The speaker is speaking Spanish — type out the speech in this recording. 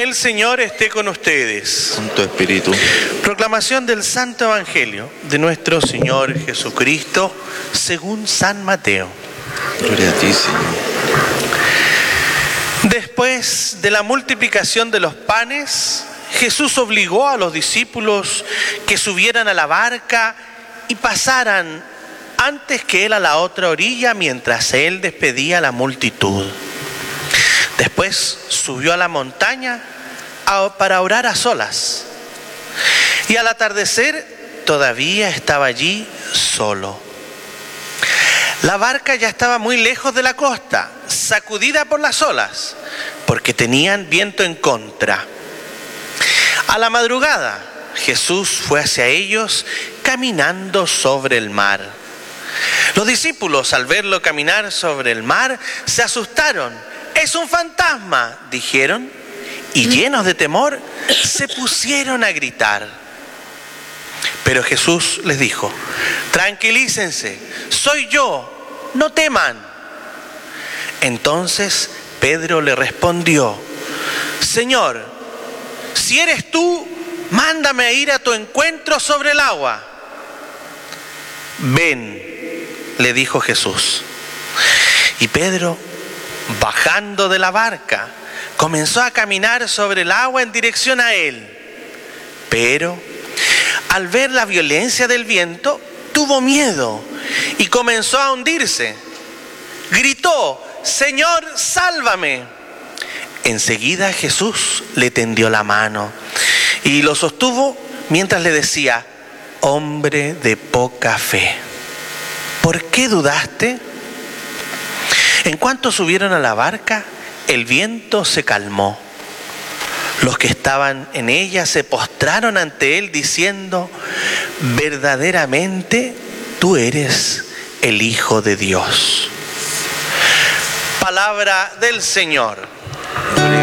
El Señor esté con ustedes. Con tu espíritu. Proclamación del Santo Evangelio de nuestro Señor Jesucristo según San Mateo. Gloria a ti, Señor. Después de la multiplicación de los panes, Jesús obligó a los discípulos que subieran a la barca y pasaran antes que él a la otra orilla mientras él despedía a la multitud. Después subió a la montaña para orar a solas. Y al atardecer todavía estaba allí solo. La barca ya estaba muy lejos de la costa, sacudida por las olas, porque tenían viento en contra. A la madrugada, Jesús fue hacia ellos caminando sobre el mar. Los discípulos, al verlo caminar sobre el mar, se asustaron. «¡Es un fantasma!», dijeron, y llenos de temor, se pusieron a gritar. Pero Jesús les dijo: «Tranquilícense, soy yo, no teman». Entonces Pedro le respondió: «Señor, si eres tú, mándame a ir a tu encuentro sobre el agua». «Ven», le dijo Jesús. Y Pedro, bajando de la barca, comenzó a caminar sobre el agua en dirección a él. Pero, al ver la violencia del viento, tuvo miedo y comenzó a hundirse. Gritó: «Señor, sálvame». Enseguida Jesús le tendió la mano y lo sostuvo mientras le decía: «Hombre de poca fe, ¿por qué dudaste?». En cuanto subieron a la barca, el viento se calmó. Los que estaban en ella se postraron ante él diciendo: «Verdaderamente tú eres el Hijo de Dios». Palabra del Señor.